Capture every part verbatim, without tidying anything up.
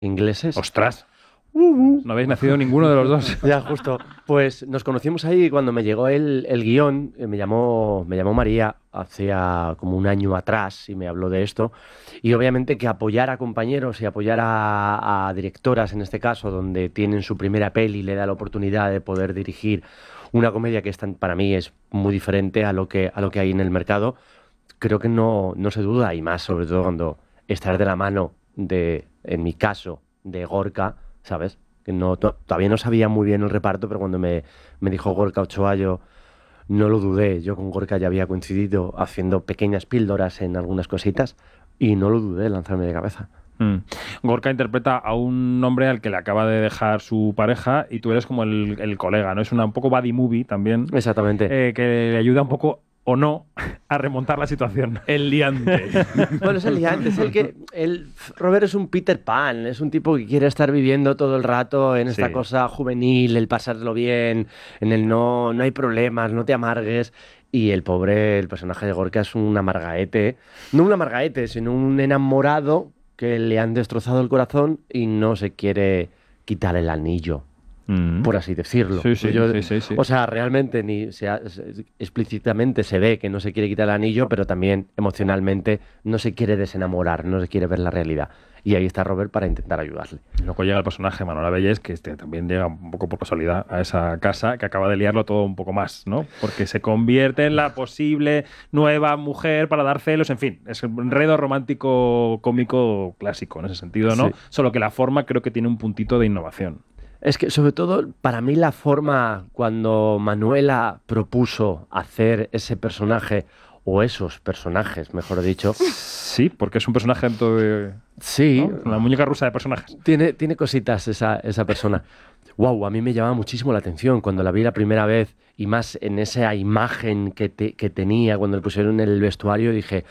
ingleses. ¡Ostras! Uh-huh. No habéis nacido ninguno de los dos. Ya, justo. Pues nos conocimos ahí cuando me llegó el, el guión. Me llamó, me llamó María hacía como un año atrás y me habló de esto. Y obviamente que apoyar a compañeros y apoyar a, a directoras, en este caso, donde tienen su primera peli y le da la oportunidad de poder dirigir una comedia que es tan, para mí es muy diferente a lo que, a lo que hay en el mercado, creo que no, no se duda, y más sobre todo cuando estar de la mano de, en mi caso, de Gorka, ¿sabes? Que no, to- todavía no sabía muy bien el reparto, pero cuando me, me dijo Gorka Ochoa, yo no lo dudé. Yo con Gorka ya había coincidido haciendo pequeñas píldoras en algunas cositas y no lo dudé lanzarme de cabeza. Mm. Gorka interpreta a un hombre al que le acaba de dejar su pareja y tú eres como el, el colega, ¿no? Es una un poco buddy movie también. Exactamente. Eh, que le ayuda un poco, o no, a remontar la situación. El liante. Bueno, es el liante, es el que... El, Robert es un Peter Pan, es un tipo que quiere estar viviendo todo el rato en esta Sí. cosa juvenil, el pasarlo bien, en el no, no hay problemas, no te amargues. Y el pobre, el personaje de Gorka es un amargaete, no un amargaete, sino un enamorado que le han destrozado el corazón y no se quiere quitar el anillo, Mm. por así decirlo. Sí, sí, Yo- sí, sí, sí. O sea, realmente ni se ha- se- explícitamente se ve que no se quiere quitar el anillo, pero también emocionalmente no se quiere desenamorar, no se quiere ver la realidad. Y ahí está Robert para intentar ayudarle. Luego llega el personaje Manuela Bellés, que este también llega un poco por casualidad a esa casa, que acaba de liarlo todo un poco más, ¿no? Porque se convierte en la posible nueva mujer para dar celos, en fin, es un enredo romántico cómico clásico en ese sentido, ¿no? Sí. Solo que la forma creo que tiene un puntito de innovación. Es que, sobre todo, para mí la forma cuando Manuela propuso hacer ese personaje, o esos personajes, mejor dicho, Sí, porque es un personaje dentro de... sí, ¿no? Una muñeca rusa de personajes. tiene, tiene cositas esa, esa persona. Wow, a mí me llamaba muchísimo la atención cuando la vi la primera vez, y más en esa imagen que, te- que tenía cuando le pusieron en el vestuario, dije,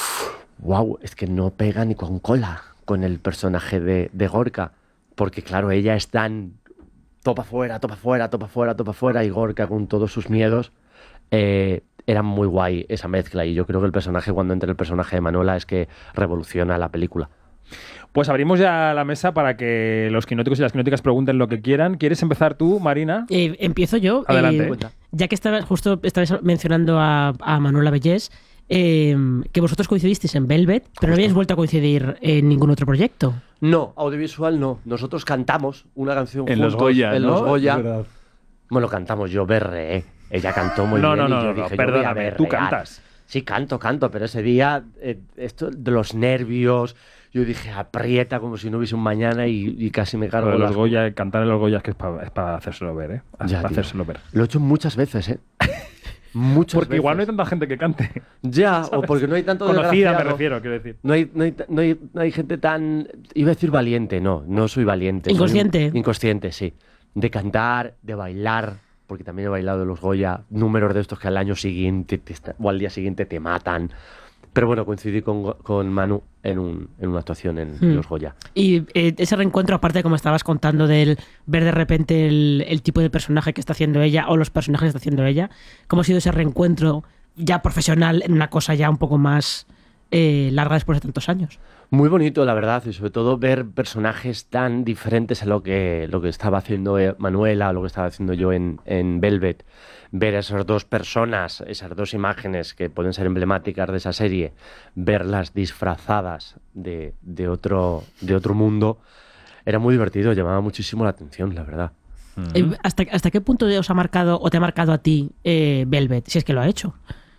wow, es que no pega ni con cola con el personaje de, de Gorka, porque claro, ella es tan topa fuera, topa fuera, topa fuera, topa fuera, y Gorka con todos sus miedos. eh, era muy guay esa mezcla, y yo creo que el personaje, cuando entra el personaje de Manuela, es que revoluciona la película. Pues abrimos ya la mesa para que los quinóticos y las quinóticas pregunten lo que quieran. ¿Quieres empezar tú, Marina? Eh, empiezo yo. Adelante. Eh, ya que estaba, justo estabais mencionando a, a Manuela Bellés, eh, que vosotros coincidisteis en Velvet, pero no habéis vuelto a coincidir en ningún otro proyecto. No, audiovisual no. Nosotros cantamos una canción En juntos los Goya, en ¿no? los Goya. Es verdad. Bueno, cantamos, yo berreé. Ella cantó muy No, bien no, y no, yo no, dije, yo perdóname, voy a tú berrear. cantas. Sí, canto, canto, pero ese día, eh, esto de los nervios, yo dije, aprieta como si no hubiese un mañana, y, y casi me Lo cargo de los las- Goya, cantar en los Goya es que es para es pa hacérselo ver, ¿eh? Es Ya, para tío. hacérselo ver. Lo he hecho muchas veces, ¿eh? Muchas Porque veces. igual no hay tanta gente que cante. Ya, o ¿sabes? porque no hay tanto Conocida, me desgraciado. refiero, quiero decir. No hay, no, hay, no, hay, no hay gente tan... Iba a decir valiente, no, no soy valiente. soy Inconsciente. un- inconsciente, sí. De cantar, de bailar, porque también he bailado los Goya, números de estos que al año siguiente te está- o al día siguiente te matan. Pero bueno, coincidí con, Go- con Manu en, un, en una actuación en Hmm. los Goya. Y eh, ese reencuentro, aparte, como estabas contando, del ver de repente el, el tipo de personaje que está haciendo ella o los personajes que está haciendo ella, ¿cómo ha sido ese reencuentro ya profesional en una cosa ya un poco más eh, larga después de tantos años? Muy bonito, la verdad, y sobre todo ver personajes tan diferentes a lo que, lo que estaba haciendo eh, Manuela, o lo que estaba haciendo yo en, en Velvet. Ver esas dos personas, esas dos imágenes que pueden ser emblemáticas de esa serie, verlas disfrazadas de, de, otro, de otro mundo, era muy divertido, llamaba muchísimo la atención, la verdad. Eh, ¿Hasta, ¿Hasta qué punto os ha marcado o te ha marcado a ti eh, Velvet? Si es que lo ha hecho.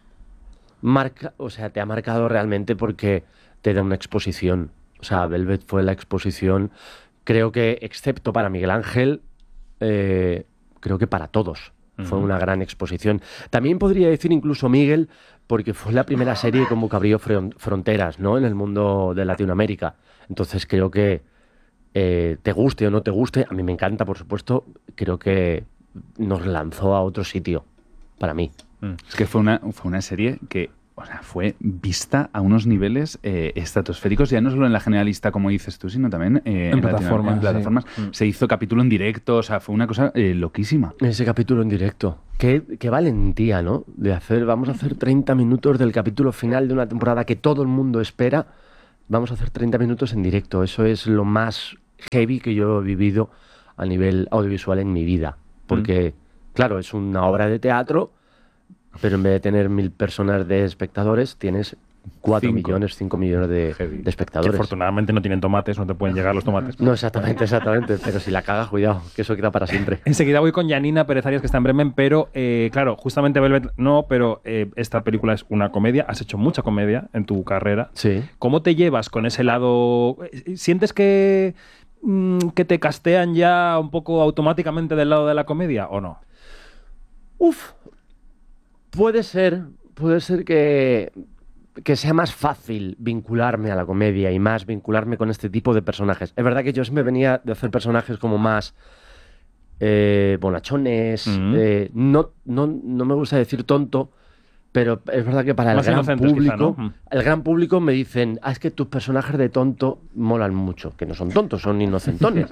Marca, o sea, te ha marcado realmente porque te da una exposición. O sea, Velvet fue la exposición, creo que, excepto para Miguel Ángel, eh, creo que para todos. Fue Ujú. una gran exposición. También podría decir incluso Miguel, porque fue la primera serie como que abrió fron- fronteras, ¿no?, en el mundo de Latinoamérica. Entonces creo que, eh, te guste o no te guste, a mí me encanta, por supuesto, creo que nos lanzó a otro sitio, para mí. Es que fue una, fue una serie que, o sea, fue vista a unos niveles eh, estratosféricos, ya no solo en la generalista, como dices tú, sino también eh, En Latino- plataformas, en plataformas. sí. Mm. Se hizo capítulo en directo, o sea, fue una cosa eh, loquísima. Ese capítulo en directo. Qué, qué valentía, ¿no? De hacer, vamos a hacer treinta minutos del capítulo final de una temporada que todo el mundo espera. Vamos a hacer treinta minutos en directo. Eso es lo más heavy que yo he vivido a nivel audiovisual en mi vida. Porque, mm. claro, es una obra de teatro, pero en vez de tener mil personas de espectadores, tienes cuatro Cinco. millones, cinco millones de, de espectadores. Que afortunadamente no tienen tomates, no te pueden llegar los tomates. No, exactamente, exactamente. Pero si la cagas, cuidado, que eso queda para siempre. Enseguida voy con Janina Pérez Arias, que está en Bremen, pero eh, claro, justamente Velvet no, pero eh, esta película es una comedia. Has hecho mucha comedia en tu carrera. Sí. ¿Cómo te llevas con ese lado? ¿Sientes que, mm, que te castean ya un poco automáticamente del lado de la comedia o no? Uf, puede ser, puede ser que... que sea más fácil vincularme a la comedia y más vincularme con este tipo de personajes. Es verdad que yo me venía de hacer personajes como más eh, bonachones, Mm. eh, no, no, no me gusta decir tonto, pero es verdad que para el Más gran inocentes, público, quizá, ¿no? el gran público me dicen, ah, es que tus personajes de tonto molan mucho, que no son tontos, son inocentones.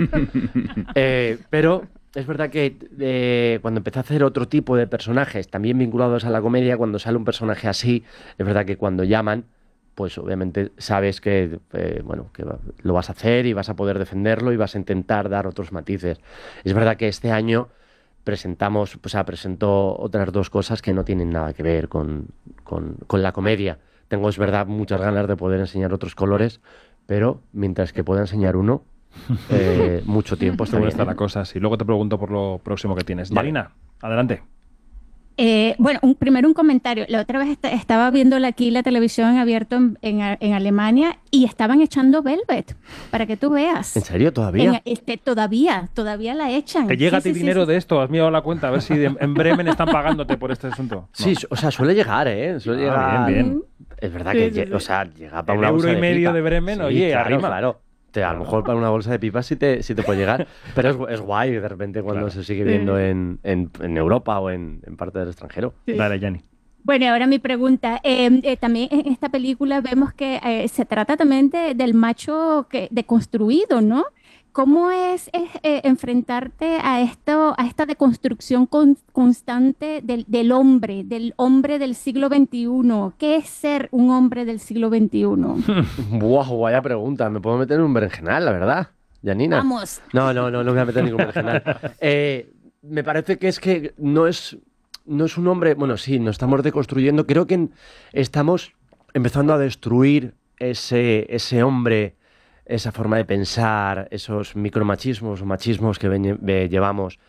eh, pero es verdad que eh, cuando empecé a hacer otro tipo de personajes, también vinculados a la comedia, cuando sale un personaje así, es verdad que cuando llaman, pues obviamente sabes que, eh, bueno, que va- lo vas a hacer y vas a poder defenderlo y vas a intentar dar otros matices. Es verdad que este año presentamos, o sea, presentó otras dos cosas que no tienen nada que ver con, con, con la comedia. Tengo, es verdad, muchas ganas de poder enseñar otros colores, pero mientras que pueda enseñar uno, eh, mucho tiempo está ¿Cómo bien, está ¿eh? la cosa? Sí, luego te pregunto por lo próximo que tienes. Vale. Janina, adelante. Eh, bueno, un, primero un comentario. La otra vez est- estaba viendo aquí la televisión abierto en, en A- en Alemania y estaban echando Velvet, para que tú veas. ¿En serio? ¿Todavía? En- este, todavía, todavía la echan. ¿Te llega Sí, a ti sí, sí, dinero sí. de esto? ¿Has mirado la cuenta? A ver si en, en Bremen están pagándote por este asunto. No. Sí, o sea, suele llegar, ¿eh? Suele Ah, llegar. bien, bien. Es verdad Sí, que, sí, lle- sí. o sea, llega para El una euro bolsa y de medio pipa. de Bremen, oye, claro, arrima. claro. Te- a lo mejor para una bolsa de pipas sí te, sí te puede llegar, pero es, gu- es guay de repente cuando Claro. se sigue viendo en, en, en Europa o en, en parte del extranjero. Dale, Jani. Bueno, y ahora mi pregunta. Eh, eh, también en esta película vemos que eh, se trata también de- del macho que, deconstruido, ¿no? ¿Cómo es, es, eh, enfrentarte a esto, a esta deconstrucción con- constante del, del hombre, del hombre del siglo veintiuno? ¿Qué es ser un hombre del siglo veintiuno? Buah, vaya pregunta. Me puedo meter en un berenjenal, la verdad, Janina. Vamos. No, no, no, no me voy a meter en ningún berenjenal. Eh, me parece que es que no es, no es un hombre. Bueno, sí, nos estamos deconstruyendo. Creo que en- estamos empezando a destruir ese, ese hombre, esa forma de pensar, esos micromachismos o machismos que ven- ve- llevamos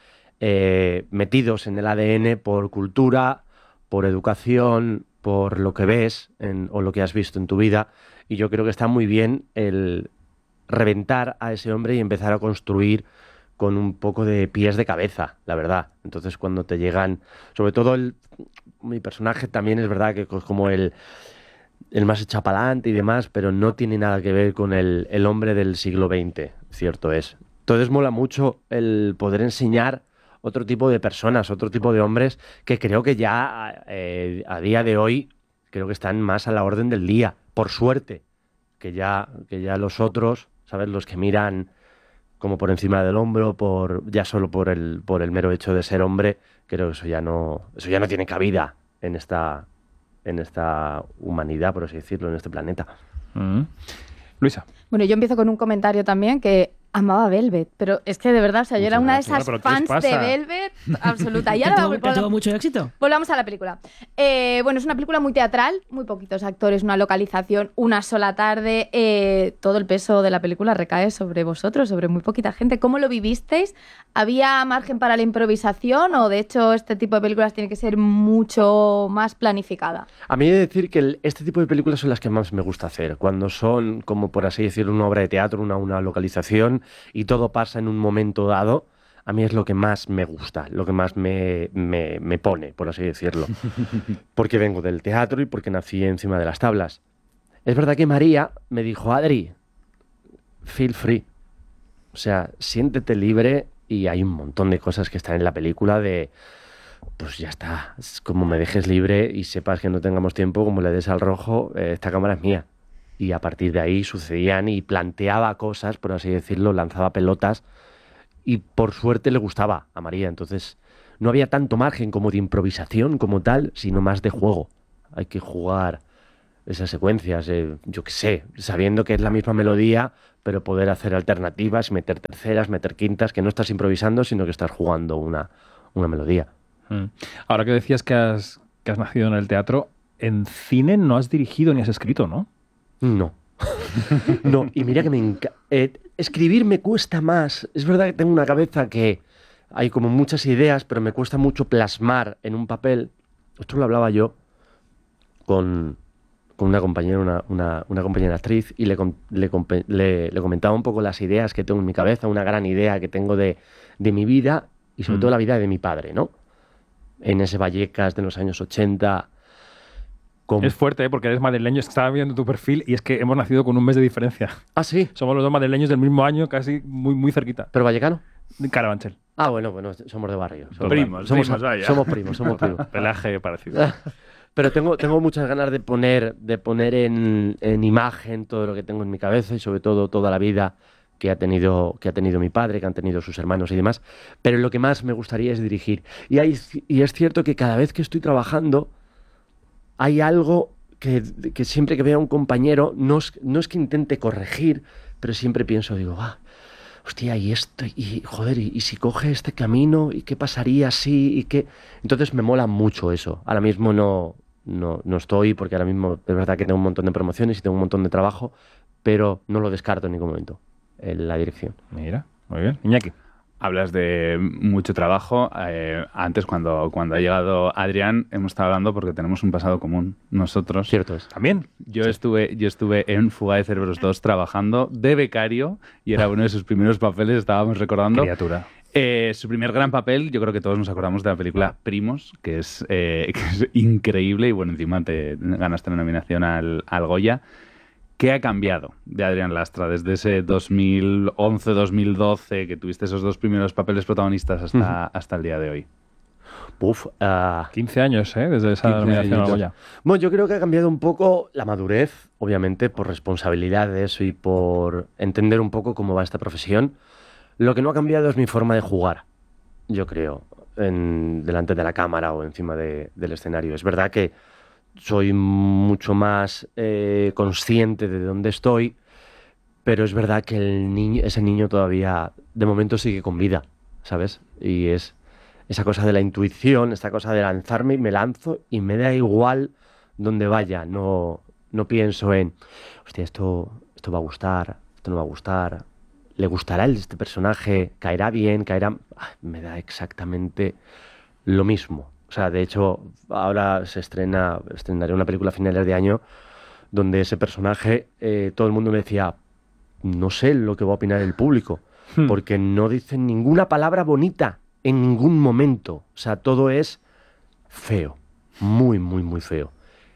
eh, metidos en el A D N por cultura, por educación, por lo que ves en- o lo que has visto en tu vida. Y yo creo que está muy bien el reventar a ese hombre y empezar a construir con un poco de pies de cabeza, la verdad. Entonces cuando te llegan, sobre todo el, mi personaje también es verdad que es como el, el más echapalante y demás, pero no tiene nada que ver con el, el hombre del siglo veinte, cierto es. Entonces mola mucho el poder enseñar otro tipo de personas, otro tipo de hombres que creo que ya eh, a día de hoy creo que están más a la orden del día, por suerte, que ya, que ya los otros, ¿sabes? Los que miran como por encima del hombro, por ya solo por el, por el mero hecho de ser hombre, creo que eso ya no, eso ya no tiene cabida en esta, en esta humanidad, por así decirlo, en este planeta. Mm. Luisa. Bueno, yo empiezo con un comentario también que amaba Velvet, pero es que de verdad, o sea, yo Muchas era una de gracias. esas Bueno, pero ¿qué os fans de pasa? Velvet absoluta. Y ¿Que ahora tuvo, vamos- que tuvo mucho éxito? volvamos a la película. Eh, bueno, es una película muy teatral, muy poquitos actores, una localización, una sola tarde. eh, todo el peso de la película recae sobre vosotros, sobre muy poquita gente. ¿Cómo lo vivisteis? ¿Había margen para la improvisación o de hecho este tipo de películas tiene que ser mucho más planificada? A mí he de decir que el- este tipo de películas son las que más me gusta hacer, cuando son, como por así decirlo, una obra de teatro, una, una localización y todo pasa en un momento dado. A mí es lo que más me gusta, lo que más me, me, me pone, por así decirlo. Porque vengo del teatro y porque nací encima de las tablas. Es verdad que María me dijo, Adri, feel free. O sea, siéntete libre y hay un montón de cosas que están en la película de... Pues ya está, es como me dejes libre y sepas que no tengamos tiempo, como le des al rojo, eh, esta cámara es mía. Y a partir de ahí sucedían y planteaba cosas, por así decirlo, lanzaba pelotas y por suerte le gustaba a María. Entonces no había tanto margen como de improvisación como tal, sino más de juego. Hay que jugar esas secuencias, eh, yo qué sé, sabiendo que es la misma melodía, pero poder hacer alternativas, meter terceras, meter quintas, que no estás improvisando, sino que estás jugando una, una melodía. Mm. Ahora que decías que has, que has nacido en el teatro, en cine no has dirigido ni has escrito, ¿no? No. No, y mira que me encanta. Eh, escribir me cuesta más. Es verdad que tengo una cabeza que hay como muchas ideas, pero me cuesta mucho plasmar en un papel. Esto lo hablaba yo con, con una compañera, una, una, una compañera actriz, y le, le, le, le comentaba un poco las ideas que tengo en mi cabeza, una gran idea que tengo de, de mi vida y sobre mm. todo la vida de mi padre, ¿no? En ese Vallecas de los años ochenta. Con... Es fuerte, ¿eh? Porque eres madrileño. Estaba viendo tu perfil y es que hemos nacido con un mes de diferencia. ¿Ah, sí? Somos los dos madrileños del mismo año, casi muy, muy cerquita. ¿Pero vallecano? Carabanchel. Ah, bueno, bueno, somos de barrio. Somos primos, somos, primos, vaya. Somos primos, somos primos. Pelaje parecido. Pero tengo, tengo muchas ganas de poner, de poner en, en imagen todo lo que tengo en mi cabeza y sobre todo toda la vida que ha tenido, que ha tenido mi padre, que han tenido sus hermanos y demás. Pero lo que más me gustaría es dirigir. Y, hay, y es cierto que cada vez que estoy trabajando hay algo que, que siempre que veo a un compañero, no es, no es que intente corregir, pero siempre pienso, digo, ah, hostia, y esto, y joder, y, y si coge este camino, y qué pasaría si, y qué... Entonces me mola mucho eso. Ahora mismo no, no, no estoy, porque ahora mismo es verdad que tengo un montón de promociones y tengo un montón de trabajo, pero no lo descarto en ningún momento, en la dirección. Mira, muy bien. Iñaki. Hablas de mucho trabajo. Eh, antes, cuando, cuando ha llegado Adrián, hemos estado hablando porque tenemos un pasado común. Nosotros. Cierto es. También. Yo, sí. estuve, yo estuve en Fuga de Cerebros dos trabajando de becario y era uno de sus primeros papeles, estábamos recordando. Criatura. Eh, su primer gran papel, yo creo que todos nos acordamos de la película Primos, que es, eh, que es increíble y bueno, encima te ganaste la nominación al, al Goya. ¿Qué ha cambiado de Adrián Lastra desde ese dos mil once dos mil doce que tuviste esos dos primeros papeles protagonistas hasta, uh-huh. hasta el día de hoy? Uf, uh, quince años, ¿eh? Desde esa nominación al Goya. Bueno, yo creo que ha cambiado un poco la madurez, obviamente, por responsabilidades y por entender un poco cómo va esta profesión. Lo que no ha cambiado es mi forma de jugar, yo creo, en, delante de la cámara o encima de, del escenario. Es verdad que soy mucho más eh, consciente de dónde estoy, pero es verdad que el niño, ese niño todavía, de momento, sigue con vida, ¿sabes? Y es esa cosa de la intuición, esta cosa de lanzarme y me lanzo y me da igual dónde vaya. No, no pienso en, hostia, esto, esto va a gustar, esto no va a gustar, le gustará este personaje, caerá bien, caerá... Ah, me da exactamente lo mismo. O sea, de hecho, ahora se estrena, estrenaré una película a finales de año donde ese personaje, eh, todo el mundo me decía, no sé lo que va a opinar el público, hmm. porque no dicen ninguna palabra bonita en ningún momento. O sea, todo es feo, muy, muy, muy feo.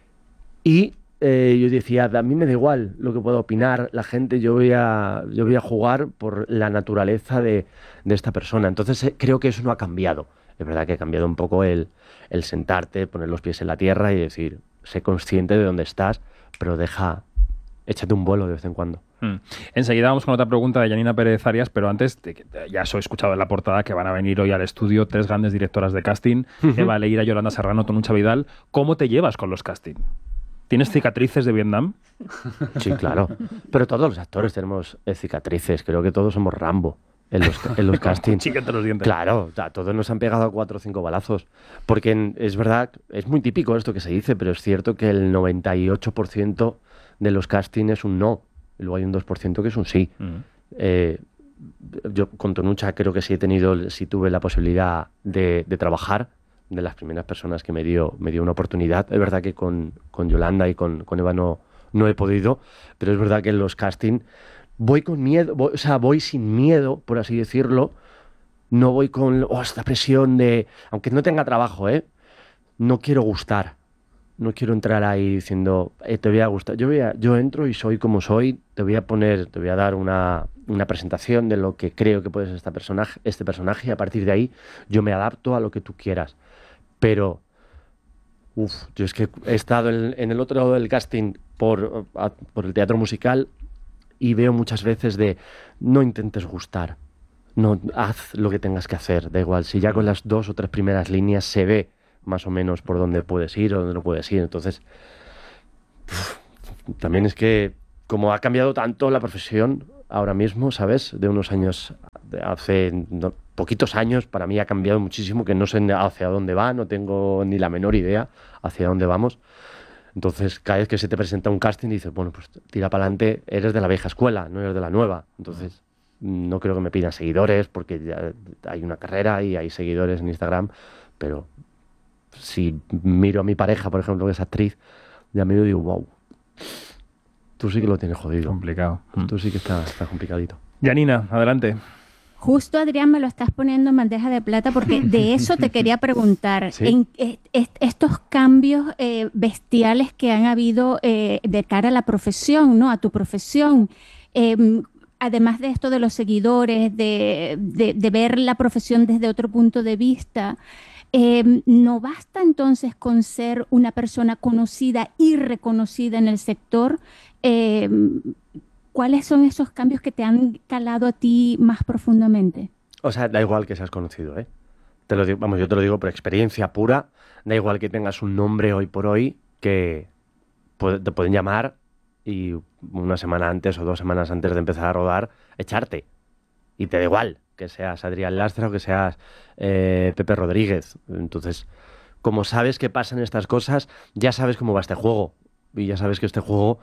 Y eh, yo decía, a mí me da igual lo que pueda opinar la gente, yo voy a, yo voy a jugar por la naturaleza de, de esta persona. Entonces eh, creo que eso no ha cambiado. Es verdad que ha cambiado un poco el, el sentarte, poner los pies en la tierra y decir, sé consciente de dónde estás, pero deja, échate un vuelo de vez en cuando. Mm. Enseguida vamos con otra pregunta de Yanina Pérez Arias, pero antes, de que ya os he escuchado en la portada que van a venir hoy al estudio tres grandes directoras de casting, uh-huh. Eva Leira, Yolanda Serrano, Tonucha Vidal. ¿Cómo te llevas con los casting? ¿Tienes cicatrices de Vietnam? Sí, claro. Pero todos los actores tenemos eh, cicatrices. Creo que todos somos Rambo. En los, en los castings. Chíquete los dientes. Claro, a todos nos han pegado cuatro o cinco balazos. Porque en, es verdad, es muy típico esto que se dice, pero es cierto que el noventa y ocho por ciento de los castings es un no. Y luego hay un dos por ciento que es un sí. Uh-huh. eh, yo con Tonucha creo que sí he tenido, sí tuve la posibilidad de, de trabajar, de las primeras personas que me dio, me dio una oportunidad. Es verdad que con, con Yolanda y con, con Eva no, no he podido, pero es verdad que en los castings voy con miedo, voy, o sea, voy sin miedo, por así decirlo. No voy con oh, esta presión de, aunque no tenga trabajo, ¿eh? No quiero gustar. No quiero entrar ahí diciendo, eh, te voy a gustar. Yo, voy a, yo entro y soy como soy, te voy a poner, te voy a dar una, una presentación de lo que creo que puede ser esta personaje, este personaje y a partir de ahí yo me adapto a lo que tú quieras. Pero, uff, yo es que he estado en, en el otro lado del casting por, a, por el teatro musical. Y veo muchas veces de, no intentes gustar, no, haz lo que tengas que hacer, da igual. Si ya con las dos o tres primeras líneas se ve más o menos por dónde puedes ir o dónde no puedes ir. Entonces, uf, también es que como ha cambiado tanto la profesión, ahora mismo, ¿sabes? De unos años, de hace no, poquitos años, para mí ha cambiado muchísimo, que no sé hacia dónde va, no tengo ni la menor idea hacia dónde vamos. Entonces, cada vez que se te presenta un casting, dices, bueno, pues tira para adelante, eres de la vieja escuela, no eres de la nueva. Entonces, no creo que me pidan seguidores, porque ya hay una carrera y hay seguidores en Instagram, pero si miro a mi pareja, por ejemplo, que es actriz, ya miro y digo, wow, tú sí que lo tienes jodido. Complicado. Tú sí que estás está complicadito. Janina, adelante. Justo, Adrián, me lo estás poniendo en bandeja de plata porque de eso te quería preguntar. ¿Sí? En, est- est- estos cambios eh, bestiales que han habido eh, de cara a la profesión, ¿no? A tu profesión. Eh, además de esto de los seguidores, de, de- de ver la profesión desde otro punto de vista, eh, ¿no basta entonces con ser una persona conocida y reconocida en el sector? Eh, ¿Cuáles son esos cambios que te han calado a ti más profundamente? O sea, da igual que seas conocido, ¿eh? Te lo digo, vamos, yo te lo digo por experiencia pura. Da igual que tengas un nombre hoy por hoy, que pu- te pueden llamar y una semana antes o dos semanas antes de empezar a rodar, echarte. Y te da igual que seas Adrián Lastra o que seas eh, Pepe Rodríguez. Entonces, como sabes que pasan estas cosas, ya sabes cómo va este juego. Y ya sabes que este juego,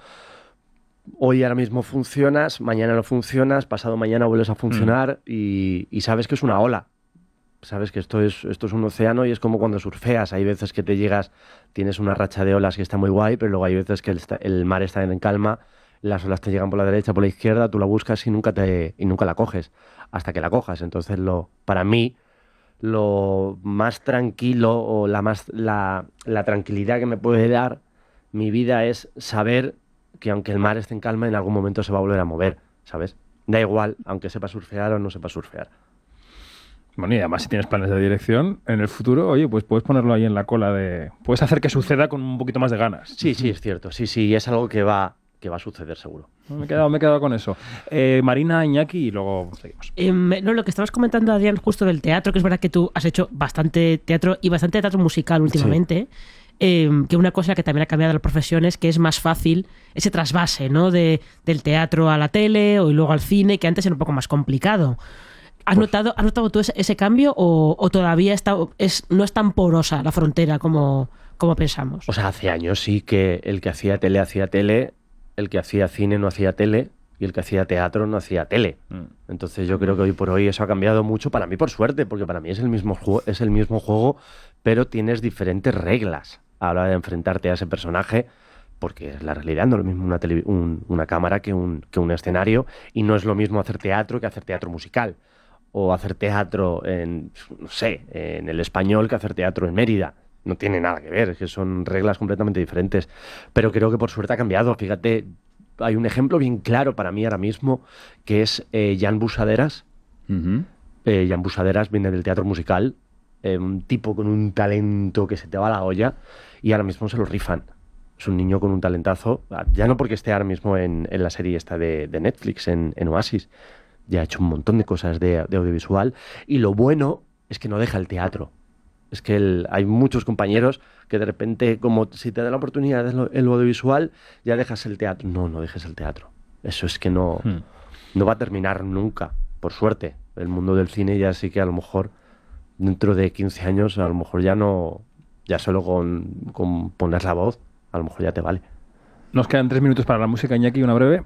hoy ahora mismo funcionas, mañana no funcionas, pasado mañana vuelves a funcionar y, y sabes que es una ola. Sabes que esto es, esto es un océano y es como cuando surfeas. Hay veces que te llegas, tienes una racha de olas que está muy guay, pero luego hay veces que el, esta- el mar está en calma, las olas te llegan por la derecha, por la izquierda, tú la buscas y nunca, te, y nunca la coges, hasta que la cojas. Entonces, lo, para mí, lo más tranquilo o la, más, la, la tranquilidad que me puede dar mi vida es saber que aunque el mar esté en calma, en algún momento se va a volver a mover, ¿sabes? Da igual, aunque sepa surfear o no sepa surfear. Bueno, y además si tienes planes de dirección en el futuro, oye, pues puedes ponerlo ahí en la cola de... Puedes hacer que suceda con un poquito más de ganas. Sí, sí, es cierto. Sí, sí, es algo que va, que va a suceder seguro. Me he quedado, me he quedado con eso. Eh, Marina, Iñaki y luego seguimos. Em, no, lo que estabas comentando, Adrián, justo del teatro, que es verdad que tú has hecho bastante teatro y bastante teatro musical últimamente. em, que una cosa que también ha cambiado la profesión es que es más fácil ese trasvase, ¿no? De, del teatro a la tele o y luego al cine, que antes era un poco más complicado. ¿Has, Pues- notado, ¿Has notado tú ese, ese cambio o, o todavía está, es, no es tan porosa la frontera como, como pensamos? O sea, hace años sí que el que hacía tele hacía tele, el que hacía cine no hacía tele y el que hacía teatro no hacía tele. Entonces yo creo que hoy por hoy eso ha cambiado mucho, para mí por suerte, porque para mí es el mismo juego, es el mismo juego, pero tienes diferentes reglas a la hora de enfrentarte a ese personaje, porque es la realidad, no es lo mismo una, televi- un- una cámara que un, que un escenario, y no es lo mismo hacer teatro que hacer teatro musical, o hacer teatro en, no sé, en el Español que hacer teatro en Mérida. No tiene nada que ver, es que son reglas completamente diferentes. Pero creo que por suerte ha cambiado. Fíjate, hay un ejemplo bien claro para mí ahora mismo, que es eh, Jan Busaderas. Ujú. Eh, Jan Busaderas viene del teatro musical, eh, un tipo con un talento que se te va a la olla, y ahora mismo se lo rifan. Es un niño con un talentazo, ya no porque esté ahora mismo en, en la serie esta de, de Netflix, en, en Oasis, ya ha hecho un montón de cosas de, de audiovisual, y lo bueno es que no deja el teatro. Es que el- hay muchos compañeros que de repente, como si te da la oportunidad de lo- el audiovisual, ya dejas el teatro. No, no dejes el teatro. Eso es que no, Hmm. no va a terminar nunca, por suerte. El mundo del cine ya sí que a lo mejor dentro de quince años, a lo mejor ya no, ya solo con, con poner la voz, a lo mejor ya te vale. Nos quedan tres minutos para la música, Iñaki, una breve.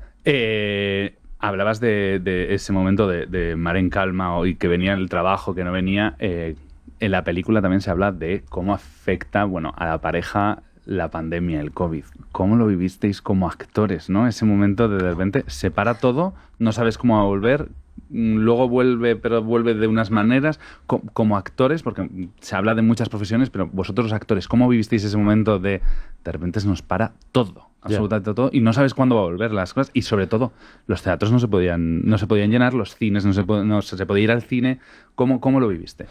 Eh, hablabas de, de ese momento de, de mar en calma y que venía el trabajo, que no venía. Eh, en la película también se habla de cómo afecta, bueno, a la pareja la pandemia, el COVID. ¿Cómo lo vivisteis como actores, no? Ese momento de de repente se para todo, no sabes cómo va a volver, mm, luego vuelve, pero vuelve de unas maneras. Co- Como actores, porque se habla de muchas profesiones, pero vosotros los actores, ¿cómo vivisteis ese momento de de repente se nos para todo? Ya. Absolutamente todo, y no sabes cuándo va a volver las cosas, y sobre todo los teatros no se podían no se podían llenar, los cines no se, po- no se, se podía ir al cine. ¿Cómo, cómo lo viviste?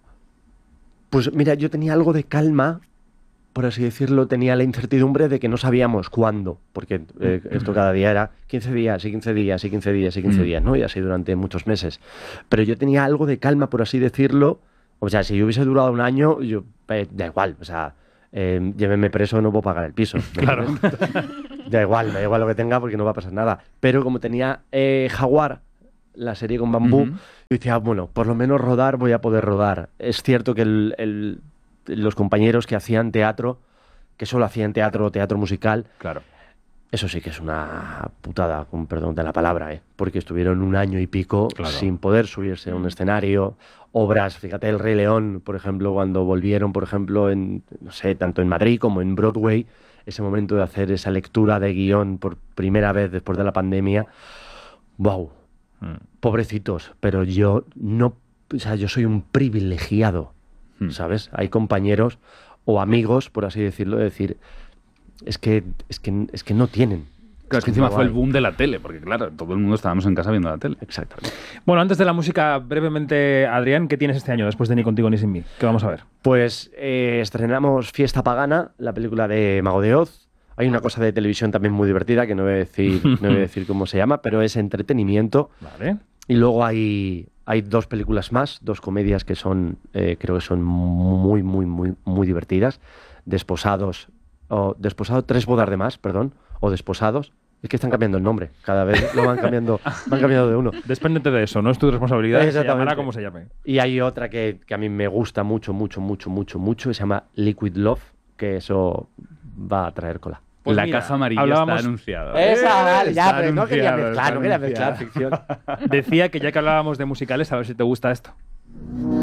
Pues mira, yo tenía algo de calma, por así decirlo, tenía la incertidumbre de que no sabíamos cuándo, porque eh, esto cada día era quince días y quince días y quince días y quince Mm. días, ¿no? Y así durante muchos meses. Pero yo tenía algo de calma, por así decirlo. O sea, si yo hubiese durado un año, yo eh, da igual, o sea, eh, llévenme preso, no puedo pagar el piso. Claro. Da igual, da igual lo que tenga porque no va a pasar nada. Pero como tenía eh, Jaguar, la serie con Bambú, Ujú. yo decía, bueno, por lo menos rodar voy a poder rodar. Es cierto que el- el- los compañeros que hacían teatro, que solo hacían teatro o teatro musical, Claro. eso sí que es una putada, con perdón de la palabra, ¿eh? Porque estuvieron un año y pico Claro. sin poder subirse a un escenario. Obras, fíjate, El Rey León, por ejemplo, cuando volvieron, por ejemplo, en, no sé, tanto en Madrid como en Broadway, ese momento de hacer esa lectura de guión por primera vez después de la pandemia, wow, Mm. pobrecitos, pero yo no, o sea, yo soy un privilegiado, Hmm. ¿sabes? Hay compañeros o amigos, por así decirlo, de decir, es que, es que, es que no tienen. Claro, es que encima no fue el hay. boom de la tele, porque claro, todo el mundo estábamos en casa viendo la tele. Exactamente. Bueno, antes de la música, brevemente, Adrián, ¿qué tienes este año después de Ni contigo ni sin mí? ¿Qué vamos a ver? Pues eh, estrenamos Fiesta Pagana, la película de Mago de Oz. Hay una cosa de televisión también muy divertida que no voy a decir, no voy a decir cómo se llama, pero es entretenimiento. Vale. Y luego hay, hay dos películas más, dos comedias que son, eh, creo que son muy, muy, muy, muy divertidas. Desposados, o Desposado, Tres bodas de más, perdón, o Desposados. Es que están cambiando el nombre, cada vez lo van cambiando, van cambiando de uno. Despréndete de eso, no es tu responsabilidad, se Exactamente. llamará como se llame. Y hay otra que, que a mí me gusta mucho, mucho, mucho, mucho, mucho, que se llama Liquid Love, que eso va a traer cola. Pues la mira, caja amarilla hablábamos- está anunciada. Esa, vale, ya, Está pero no quería anunciado, mezclar, está no quería anunciado. mezclar ficción. Decía que ya que hablábamos de musicales, a ver si te gusta esto.